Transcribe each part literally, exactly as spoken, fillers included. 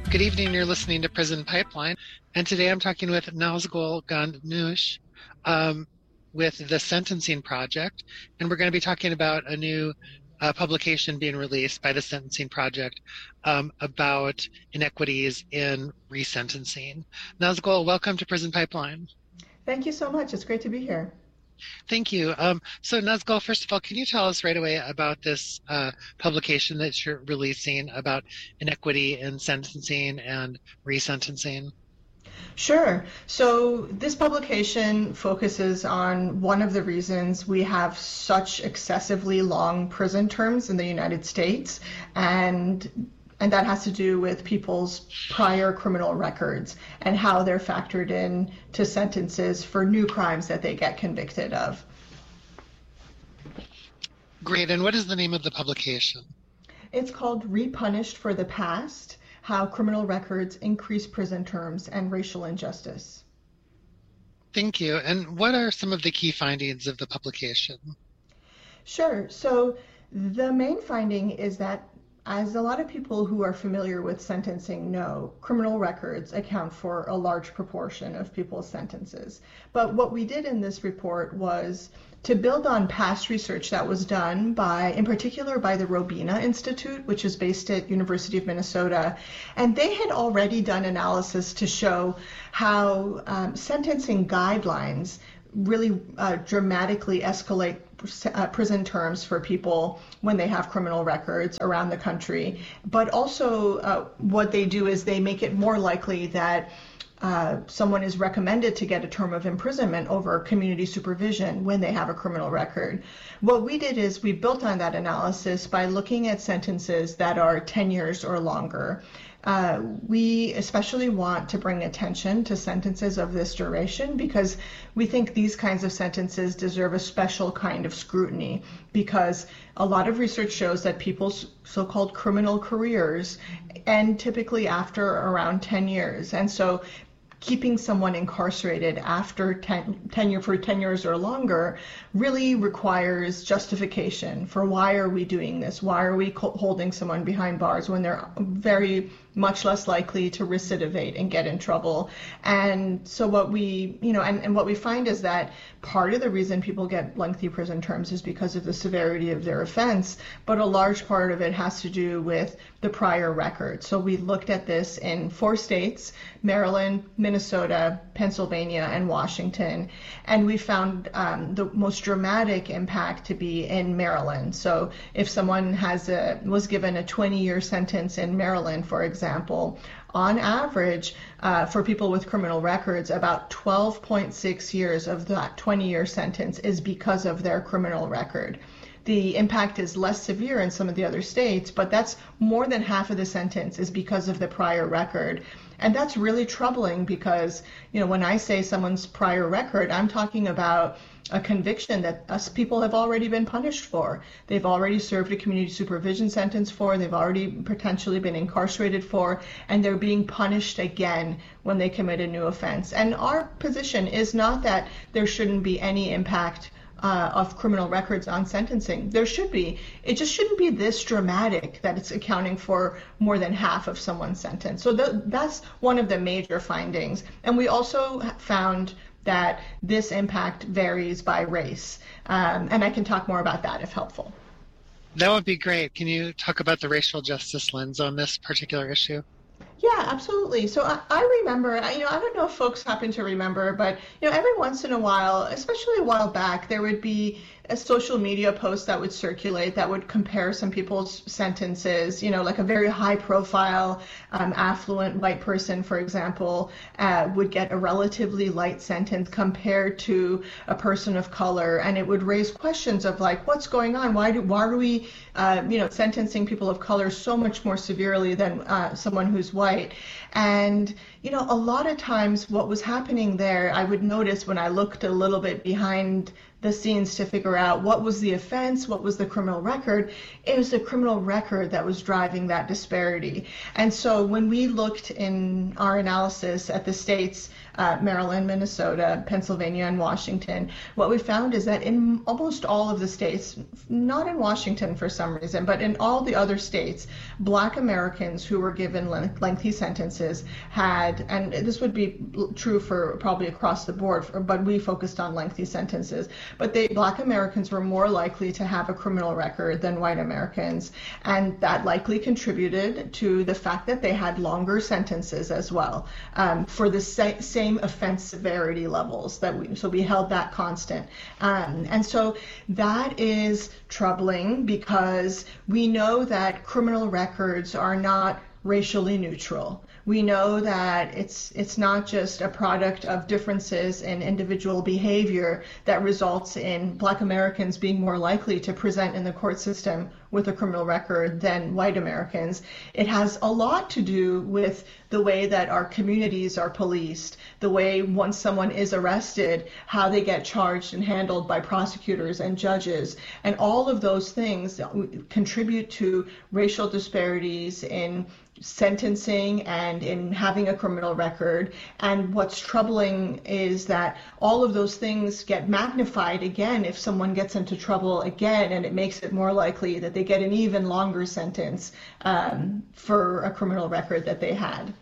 Good evening, you're listening to Prison Pipeline, and today I'm talking with Nazgul Ghanoush um, with the Sentencing Project, and we're going to be talking about a new uh, publication being released by the Sentencing Project um, about inequities in resentencing. Nazgul, welcome to Prison Pipeline. Thank you so much. It's great to be here. Thank you. Um, so Nazgul, first of all, can you tell us right away about this uh, publication that you're releasing about inequity in sentencing and resentencing? Sure. So this publication focuses on one of the reasons we have such excessively long prison terms in the United States, and and that has to do with people's prior criminal records and how they're factored in to sentences for new crimes that they get convicted of. Great. And what is the name of the publication? It's called Repunished for the Past: How Criminal Records Increase Prison Terms and Racial Injustice. Thank you. And what are some of the key findings of the publication? Sure. So the main finding is that, as a lot of people who are familiar with sentencing know, criminal records account for a large proportion of people's sentences. But what we did in this report was to build on past research that was done by, in particular, by the Robina Institute, which is based at University of Minnesota. And they had already done analysis to show how um, sentencing guidelines really uh, dramatically escalate uh, prison terms for people when they have criminal records around the country. But also uh, what they do is they make it more likely that uh, someone is recommended to get a term of imprisonment over community supervision when they have a criminal record. What we did is we built on that analysis by looking at sentences that are ten years or longer. Uh, we especially want to bring attention to sentences of this duration because we think these kinds of sentences deserve a special kind of scrutiny, because a lot of research shows that people's so-called criminal careers end typically after around ten years. And so keeping someone incarcerated after ten, tenure for ten years or longer really requires justification for why are we doing this? Why are we holding someone behind bars when they're very much less likely to recidivate and get in trouble? And so what we, you know, and, and what we find is that part of the reason people get lengthy prison terms is because of the severity of their offense, but a large part of it has to do with the prior record. So we looked at this in four states: Maryland, Minnesota, Pennsylvania, and Washington. And we found um, the most dramatic impact to be in Maryland. So if someone has a, was given a twenty-year sentence in Maryland, for example, on average, uh, for people with criminal records, about twelve point six years of that twenty-year sentence is because of their criminal record. The impact is less severe in some of the other states, but that's more than half of the sentence is because of the prior record. And that's really troubling because, you know, when I say someone's prior record, I'm talking about a conviction that us people have already been punished for. They've already served a community supervision sentence for, they've already potentially been incarcerated for, and they're being punished again when they commit a new offense. And our position is not that there shouldn't be any impact Uh, of criminal records on sentencing. There should be. It just shouldn't be this dramatic that it's accounting for more than half of someone's sentence. So th- that's one of the major findings. And we also found that this impact varies by race. Um, and I can talk more about that if helpful. That would be great. Can you talk about the racial justice lens on this particular issue? Yeah, absolutely. So I, I remember, you know, I don't know if folks happen to remember, but, you know, every once in a while, especially a while back, there would be a social media post that would circulate that would compare some people's sentences, you know, like a very high profile, um, affluent white person, for example, uh, would get a relatively light sentence compared to a person of color. And it would raise questions of like, what's going on? Why do, why are we, uh, you know, sentencing people of color so much more severely than uh, someone who's white? And, you know, a lot of times what was happening there, I would notice when I looked a little bit behind the scenes to figure out what was the offense, what was the criminal record. It was the criminal record that was driving that disparity. And so when we looked in our analysis at the states, uh, Maryland, Minnesota, Pennsylvania, and Washington, what we found is that in almost all of the states, not in Washington for some reason, but in all the other states, Black Americans who were given lengthy sentences had, and this would be true for probably across the board, but we focused on lengthy sentences, but they, Black Americans were more likely to have a criminal record than white Americans, and that likely contributed to the fact that they had longer sentences as well, um, for the sa- same offense severity levels that we, so we held that constant. Um, and so that is troubling because we know that criminal records are not racially neutral. We know that it's it's not just a product of differences in individual behavior that results in Black Americans being more likely to present in the court system with a criminal record than white Americans. It has a lot to do with the way that our communities are policed, the way once someone is arrested, how they get charged and handled by prosecutors and judges. And all of those things contribute to racial disparities in sentencing and in having a criminal record. And what's troubling is that all of those things get magnified again if someone gets into trouble again, and it makes it more likely that they get an even longer sentence um, for a criminal record that they had.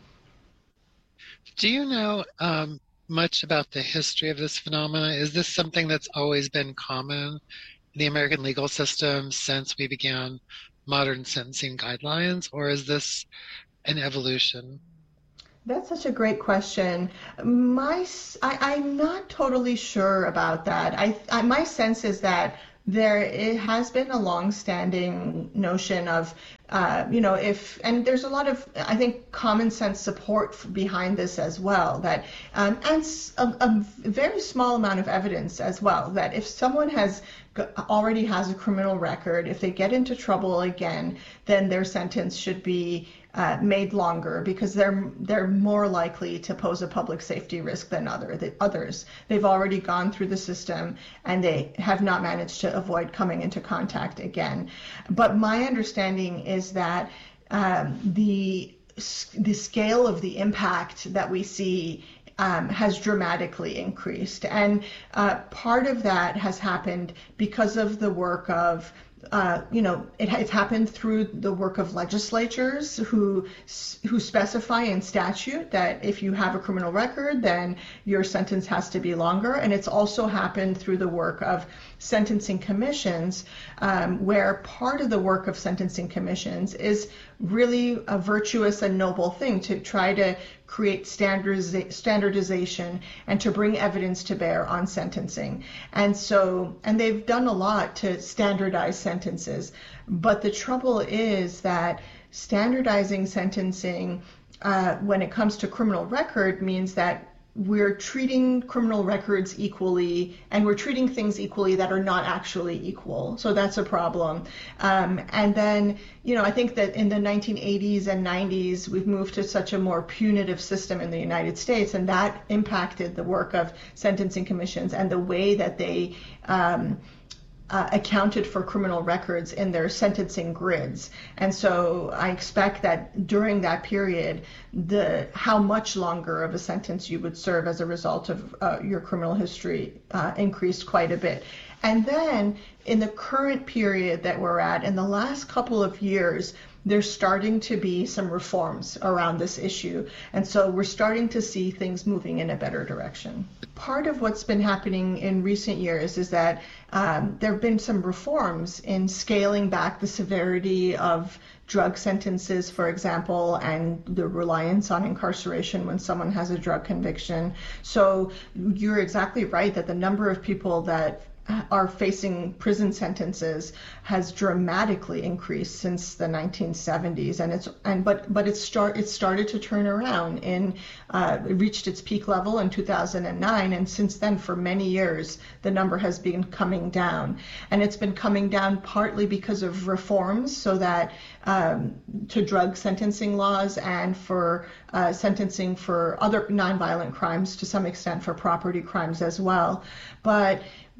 Do you know um, much about the history of this phenomena? Is this something that's always been common in the American legal system since we began modern sentencing guidelines, or is this an evolution? That's such a great question. My, I, I'm not totally sure about that. I, I, my sense is that there it has been a long-standing notion of, uh, you know, if, and there's a lot of, I think, common sense support behind this as well, that, um, and a, a very small amount of evidence as well, that if someone has already has a criminal record, if they get into trouble again, then their sentence should be uh, made longer because they're they're more likely to pose a public safety risk than other the others. They've already gone through the system and they have not managed to avoid coming into contact again. But my understanding is that um, the the scale of the impact that we see Um, has dramatically increased. And uh, part of that has happened because of the work of, uh, you know, it, it's happened through the work of legislatures who who specify in statute that if you have a criminal record, then your sentence has to be longer. And it's also happened through the work of sentencing commissions, um, where part of the work of sentencing commissions is really a virtuous and noble thing to try to create standardiza- standardization and to bring evidence to bear on sentencing. And so, and they've done a lot to standardize sentences. But the trouble is that standardizing sentencing uh, when it comes to criminal record means that we're treating criminal records equally, and we're treating things equally that are not actually equal. So that's a problem. Um, and then, you know, I think that in the nineteen eighties and nineties, we've moved to such a more punitive system in the United States, and that impacted the work of sentencing commissions and the way that they um, Uh, accounted for criminal records in their sentencing grids. And so I expect that during that period, the how much longer of a sentence you would serve as a result of uh, your criminal history uh, increased quite a bit. And then in the current period that we're at, in the last couple of years, there's starting to be some reforms around this issue. And so we're starting to see things moving in a better direction. Part of what's been happening in recent years is that um, there have been some reforms in scaling back the severity of drug sentences, for example, and the reliance on incarceration when someone has a drug conviction. So you're exactly right that the number of people that are facing prison sentences has dramatically increased since the nineteen seventies, and it's and but but it start it started to turn around in uh, it reached its peak level in two thousand nine, and since then for many years the number has been coming down, and it's been coming down partly because of reforms so that um, to drug sentencing laws and for uh, sentencing for other nonviolent crimes, to some extent for property crimes as well, but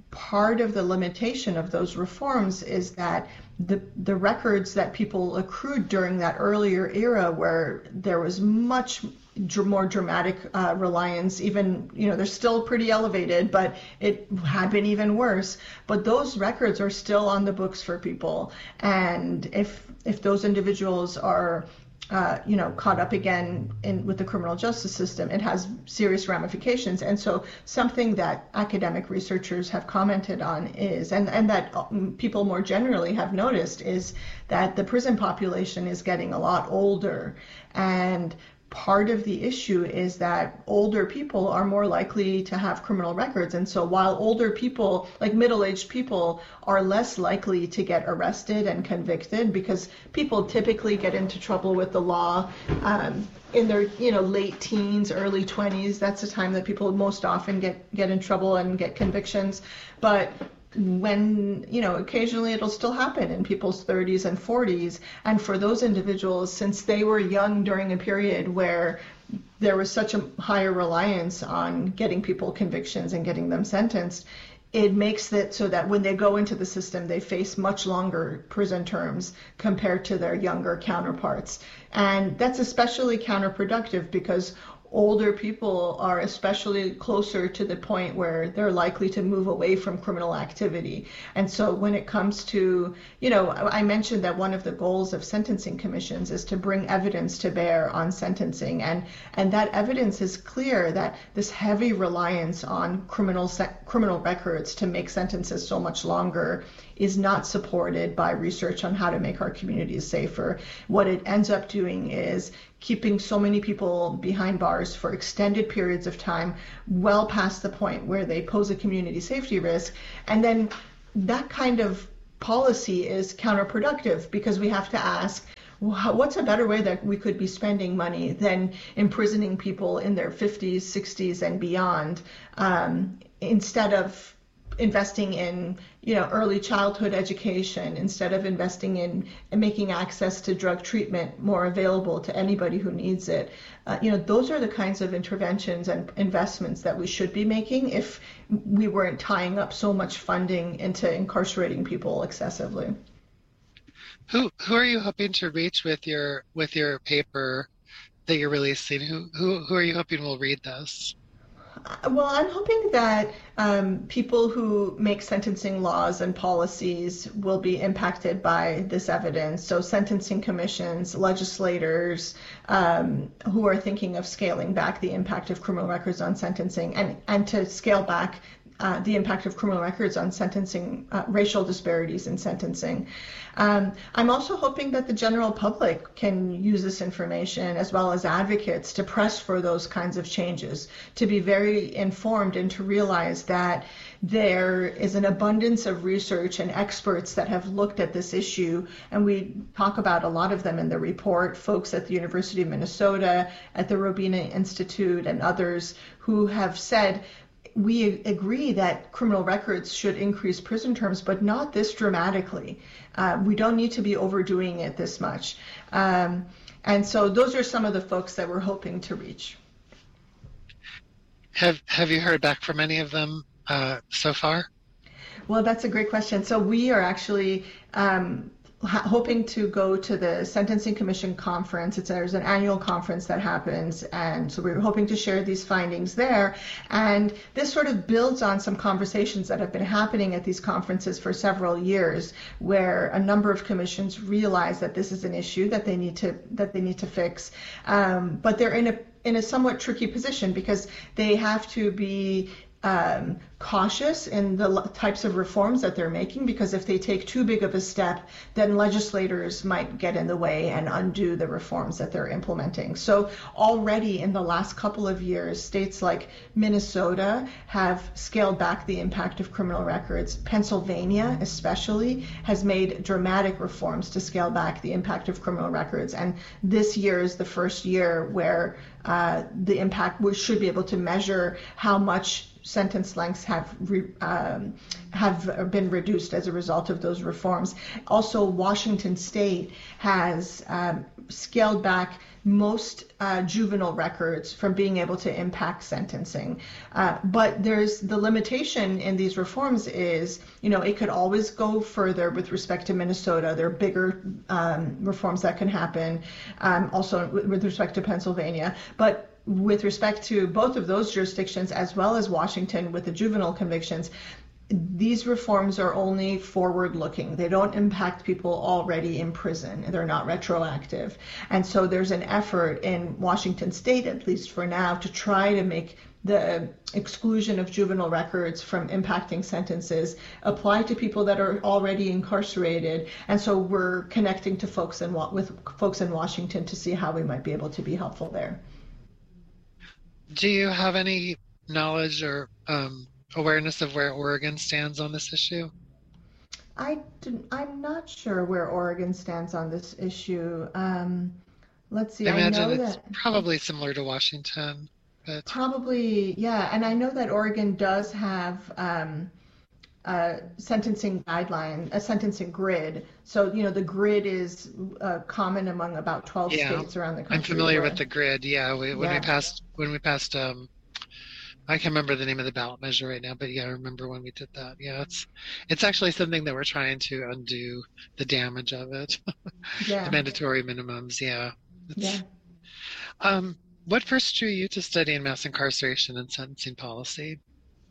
part of the limitation of those reforms is that the the records that people accrued during that earlier era, where there was much dr- more dramatic uh, reliance, even, you know, they're still pretty elevated, but it had been even worse. But those records are still on the books for people, and if if those individuals are Uh, you know, caught up again in with the criminal justice system, it has serious ramifications. And so something that academic researchers have commented on is, and, and that people more generally have noticed, is that the prison population is getting a lot older. And part of the issue is that older people are more likely to have criminal records. And so while older people, like middle-aged people, are less likely to get arrested and convicted, because people typically get into trouble with the law um, in their, you know, late teens, early twenties. That's the time that people most often get, get in trouble and get convictions. But when, you know, occasionally it'll still happen in people's thirties and forties. And for those individuals, since they were young during a period where there was such a higher reliance on getting people convictions and getting them sentenced, it makes it so that when they go into the system, they face much longer prison terms compared to their younger counterparts. And that's especially counterproductive because older people are especially closer to the point where they're likely to move away from criminal activity. And so when it comes to, you know, I mentioned that one of the goals of sentencing commissions is to bring evidence to bear on sentencing. And, and that evidence is clear that this heavy reliance on criminal criminal records to make sentences so much longer is not supported by research on how to make our communities safer. What it ends up doing is keeping so many people behind bars for extended periods of time, well past the point where they pose a community safety risk. And then that kind of policy is counterproductive, because we have to ask, what's a better way that we could be spending money than imprisoning people in their fifties, sixties, and beyond, um, instead of investing in, you know, early childhood education, instead of investing in, in making access to drug treatment more available to anybody who needs it. Uh, you know, those are the kinds of interventions and investments that we should be making if we weren't tying up so much funding into incarcerating people excessively. Who who are you hoping to reach with your with your paper that you're releasing? Who who who are you hoping will read this? Well, I'm hoping that um, people who make sentencing laws and policies will be impacted by this evidence. So sentencing commissions, legislators um, who are thinking of scaling back the impact of criminal records on sentencing, and, and to scale back Uh, the impact of criminal records on sentencing, uh, racial disparities in sentencing. Um, I'm also hoping that the general public can use this information, as well as advocates, to press for those kinds of changes, to be very informed and to realize that there is an abundance of research and experts that have looked at this issue, and we talk about a lot of them in the report, folks at the University of Minnesota, at the Robina Institute, and others who have said, we agree that criminal records should increase prison terms, but not this dramatically. Uh, we don't need to be overdoing it this much. Um, and so those are some of the folks that we're hoping to reach. Have Have you heard back from any of them uh, so far? Well, that's a great question. So we are actually um, hoping to go to the Sentencing Commission conference. It's, there's an annual conference that happens, and so we're hoping to share these findings there. And this sort of builds on some conversations that have been happening at these conferences for several years, where a number of commissions realize that this is an issue that they need to that they need to fix. Um, but they're in a in a somewhat tricky position, because they have to be Um, cautious in the types of reforms that they're making, because if they take too big of a step, then legislators might get in the way and undo the reforms that they're implementing. So already in the last couple of years, states like Minnesota have scaled back the impact of criminal records. Pennsylvania especially has made dramatic reforms to scale back the impact of criminal records. And this year is the first year where uh, the impact, we should be able to measure how much sentence lengths have re, um, have been reduced as a result of those reforms. Also, Washington State has um, scaled back most uh, juvenile records from being able to impact sentencing. Uh, but there's the limitation in these reforms is, you know, it could always go further with respect to Minnesota. There are bigger um, reforms that can happen, um, also with respect to Pennsylvania. But with respect to both of those jurisdictions, as well as Washington with the juvenile convictions, these reforms are only forward-looking. They don't impact people already in prison. They're not retroactive. And so there's an effort in Washington State, at least for now, to try to make the exclusion of juvenile records from impacting sentences apply to people that are already incarcerated. And so we're connecting to folks in with folks in Washington to see how we might be able to be helpful there. Do you have any knowledge or um, awareness of where Oregon stands on this issue? I do, I'm not sure where Oregon stands on this issue. Um, let's see. I imagine I know it's that probably similar to Washington, but probably, yeah. And I know that Oregon does have um, a sentencing guideline, a sentencing grid. So, you know, the grid is uh, common among about twelve yeah, states around the country. I'm familiar where, with the grid. Yeah, we, when yeah. we passed, when we passed, um, I can't remember the name of the ballot measure right now, but yeah, I remember when we did that. Yeah, it's it's actually something that we're trying to undo the damage of it. Yeah. The mandatory minimums. Yeah. It's, yeah. Um, what first drew you to studying mass incarceration and sentencing policy?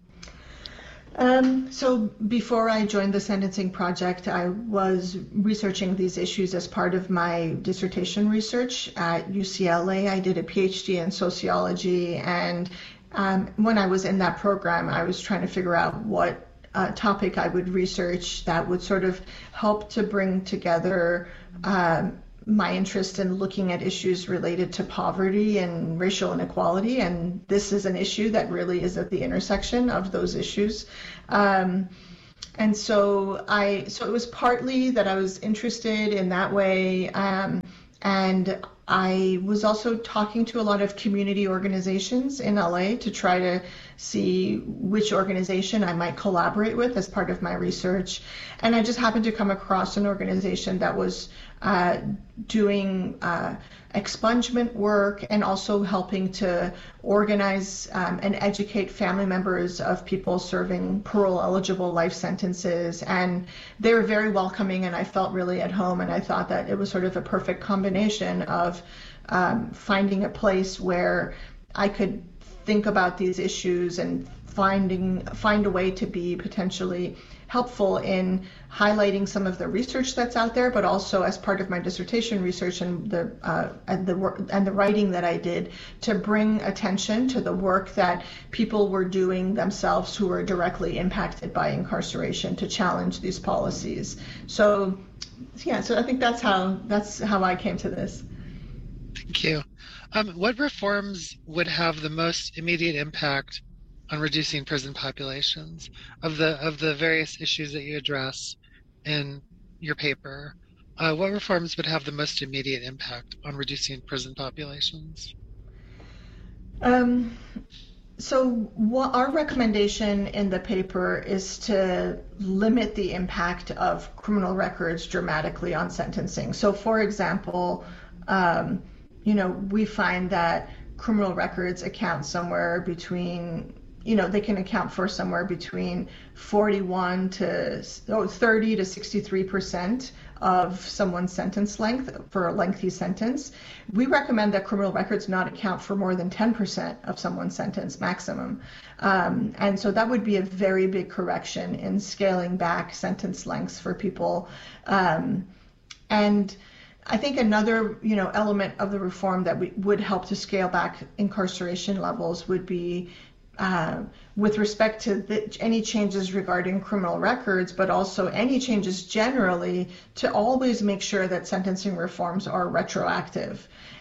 Um, so before I joined the Sentencing Project, I was researching these issues as part of my dissertation research at U C L A. I did a PhD in sociology, and um, when I was in that program, I was trying to figure out what uh, topic I would research that would sort of help to bring together um, my interest in looking at issues related to poverty and racial inequality, and this is an issue that really is at the intersection of those issues. Um, and so I, so it was partly that I was interested in that way, um, and I was also talking to a lot of community organizations in L A to try to see which organization I might collaborate with as part of my research. And I just happened to come across an organization that was uh, doing uh, expungement work and also helping to organize um, and educate family members of people serving parole-eligible life sentences. And they were very welcoming, and I felt really at home, and I thought that it was sort of a perfect combination of um, finding a place where I could think about these issues and finding find a way to be potentially helpful in highlighting some of the research that's out there, but also as part of my dissertation research and the uh, and the work and the writing that I did to bring attention to the work that people were doing themselves who were directly impacted by incarceration to challenge these policies. So, yeah, so I think that's how that's how I came to this. Thank you. Um, what reforms would have the most immediate impact on reducing prison populations of the of the various issues that you address in your paper? Uh, what reforms would have the most immediate impact on reducing prison populations? Um, so what our recommendation in the paper is to limit the impact of criminal records dramatically on sentencing. So, for example, um, you know, we find that criminal records account somewhere between, you know, they can account for somewhere between forty-one to oh, thirty to sixty-three percent of someone's sentence length for a lengthy sentence. We recommend that criminal records not account for more than ten percent of someone's sentence maximum. Um, and so that would be a very big correction in scaling back sentence lengths for people. Um, and I think another, you know, element of the reform that we, would help to scale back incarceration levels would be uh, with respect to the, any changes regarding criminal records, but also any changes generally, to always make sure that sentencing reforms are retroactive.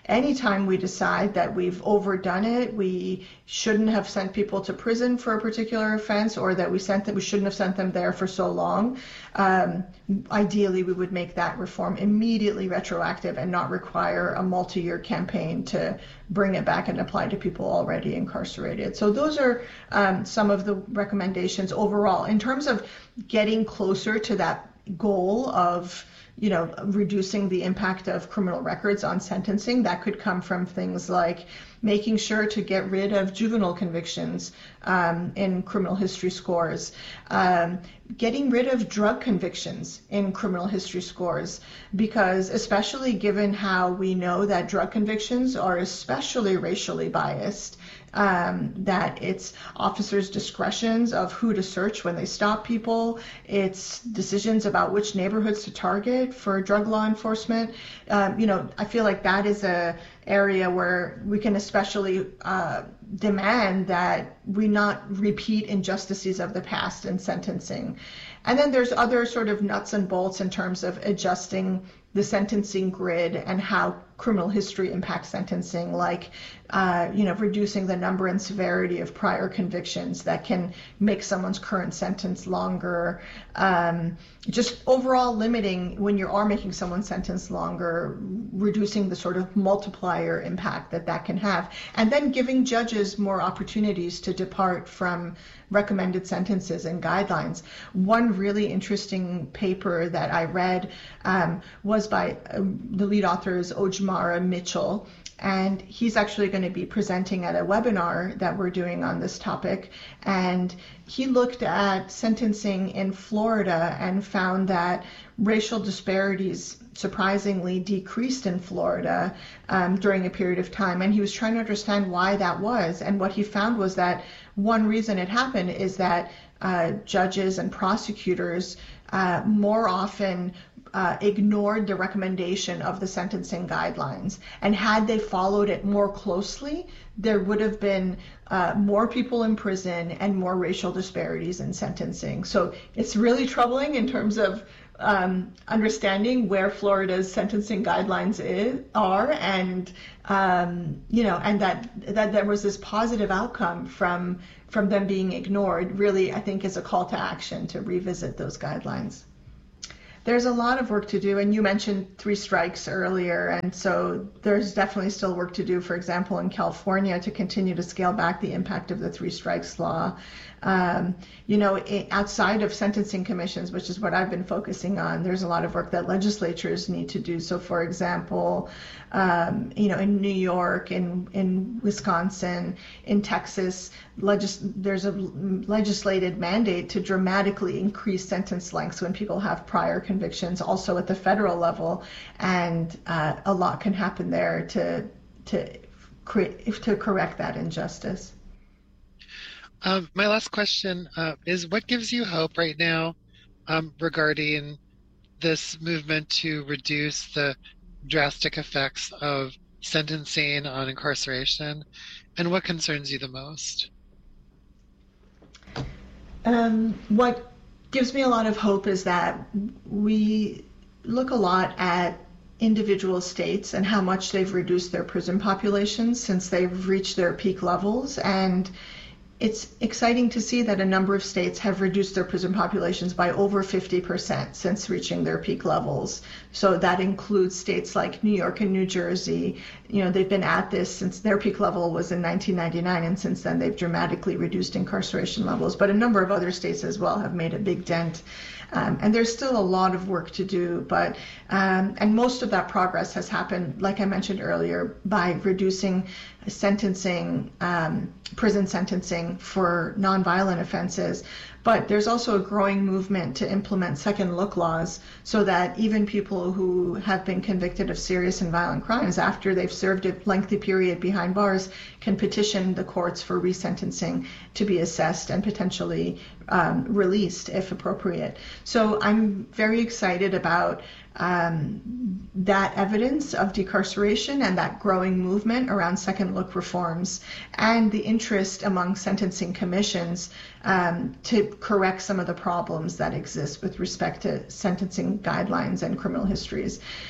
anytime we decide that we've overdone it, we shouldn't have sent people to prison for a particular offense, or that we sent them, we shouldn't have sent them there for so long, um, ideally we would make that reform immediately retroactive and not require a multi-year campaign to bring it back and apply to people already incarcerated. So those are um, some of the recommendations overall. In terms of getting closer to that goal of, you know, reducing the impact of criminal records on sentencing, that could come from things like making sure to get rid of juvenile convictions um, in criminal history scores, um, getting rid of drug convictions in criminal history scores, because especially given how we know that drug convictions are especially racially biased, Um, that it's officers' discretions of who to search when they stop people, it's decisions about which neighborhoods to target for drug law enforcement. Um, you know, I feel like that is a area where we can especially uh, demand that we not repeat injustices of the past in sentencing. And then there's other sort of nuts and bolts in terms of adjusting the sentencing grid and how criminal history impacts sentencing, like uh, you know, reducing the number and severity of prior convictions that can make someone's current sentence longer, um, just overall limiting, when you are making someone's sentence longer, reducing the sort of multiplier impact that that can have, and then giving judges more opportunities to depart from recommended sentences and guidelines. One really interesting paper that I read um, was by uh, the lead author is Ojmara Mitchell, and he's actually going to be presenting at a webinar that we're doing on this topic. And he looked at sentencing in Florida and found that racial disparities surprisingly decreased in Florida um, during a period of time. And he was trying to understand why that was. And what he found was that one reason it happened is that uh, judges and prosecutors uh, more often Uh, ignored the recommendation of the sentencing guidelines. And had they followed it more closely, there would have been uh, more people in prison and more racial disparities in sentencing. So it's really troubling in terms of um, understanding where Florida's sentencing guidelines is, are, and um, you know, and that that there was this positive outcome from from them being ignored. Really, I think is a call to action to revisit those guidelines. There's a lot of work to do, and you mentioned three strikes earlier, and so there's definitely still work to do, for example, in California, to continue to scale back the impact of the three strikes law. Um, you know, it, outside of sentencing commissions, which is what I've been focusing on, there's a lot of work that legislatures need to do. So, for example, um, you know, in New York, in in Wisconsin, in Texas, legis- there's a legislated mandate to dramatically increase sentence lengths when people have prior convictions, also at the federal level, and uh, a lot can happen there to to create to correct that injustice. Um, my last question uh, is, what gives you hope right now um, regarding this movement to reduce the drastic effects of sentencing on incarceration, and what concerns you the most? Um, what gives me a lot of hope is that we look a lot at individual states and how much they've reduced their prison populations since they've reached their peak levels, and it's exciting to see that a number of states have reduced their prison populations by over fifty percent since reaching their peak levels. So that includes states like New York and New Jersey. You know, they've been at this since their peak level was in nineteen ninety-nine, and since then they've dramatically reduced incarceration levels. But a number of other states as well have made a big dent. Um, and there's still a lot of work to do, but um, and most of that progress has happened, like I mentioned earlier, by reducing sentencing, um, prison sentencing for nonviolent offenses. But there's also a growing movement to implement second look laws so that even people who have been convicted of serious and violent crimes after they've served a lengthy period behind bars can petition the courts for resentencing to be assessed and potentially um, released if appropriate. So I'm very excited about um, that evidence of decarceration and that growing movement around second look reforms, and the interest among sentencing commissions um, to correct some of the problems that exist with respect to sentencing guidelines and criminal histories.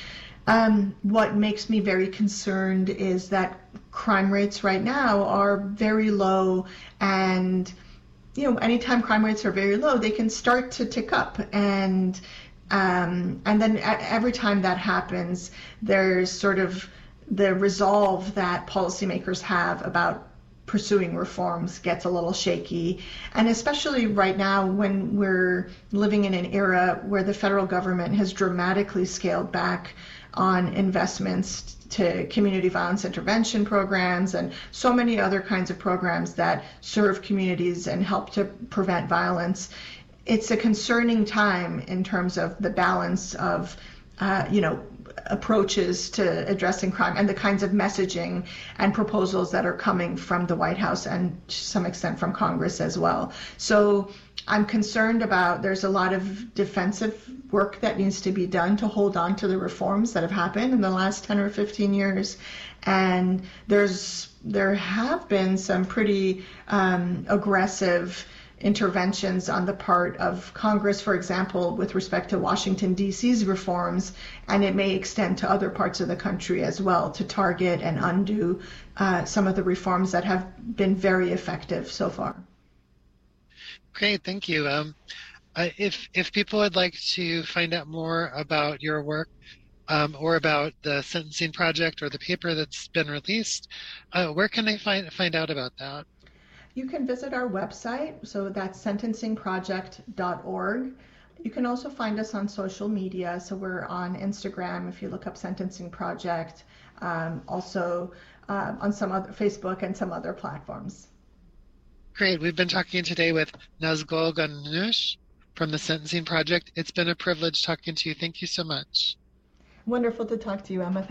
Um, what makes me very concerned is that crime rates right now are very low, and you know, anytime crime rates are very low, they can start to tick up, and um, and then every time that happens, there's sort of the resolve that policymakers have about pursuing reforms gets a little shaky. And especially right now, when we're living in an era where the federal government has dramatically scaled back on investments to community violence intervention programs and so many other kinds of programs that serve communities and help to prevent violence. It's a concerning time in terms of the balance of, uh, you know, approaches to addressing crime and the kinds of messaging and proposals that are coming from the White House and to some extent from Congress as well. So I'm concerned about, there's a lot of defensive work that needs to be done to hold on to the reforms that have happened in the last ten or fifteen years. And there's there have been some pretty um, aggressive interventions on the part of Congress, for example, with respect to Washington, D C's reforms, and it may extend to other parts of the country as well to target and undo uh, some of the reforms that have been very effective so far. Great, thank you. Um, uh, if if people would like to find out more about your work um, or about the Sentencing Project or the paper that's been released, uh, where can they find find out about that? You can visit our website, so that's sentencing project dot org. You can also find us on social media, so we're on Instagram if you look up Sentencing Project, um, also uh, on some other Facebook and some other platforms. Great. We've been talking today with Nazgul Ghannouch from the Sentencing Project. It's been a privilege talking to you. Thank you so much. Wonderful to talk to you, Emma.